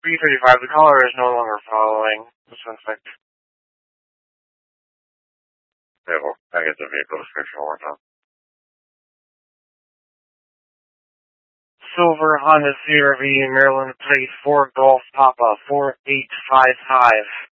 B35, the caller is no longer following the suspect. Vehicle, I get the vehicle description one more time. Silver Honda CRV, Maryland plate 4 Golf Papa 4855.